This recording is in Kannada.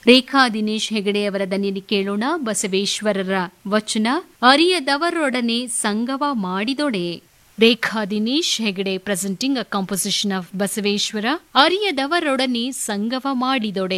ರೇಖಾ ದಿನೇಶ್ ಹೆಗಡೆಯವರ ದನಿಯಲ್ಲಿ ಕೇಳೋಣ ಬಸವೇಶ್ವರರ ವಚನ ಅರಿಯದವರೊಡನೆ ಸಂಗವ ಮಾಡಿದೊಡೆ. ರೇಖಾ Dinesh Hegde presenting a composition of Basaveshwara ಅರಿಯದವರೊಡನೆ ಸಂಗವ ಮಾಡಿದೊಡೆ.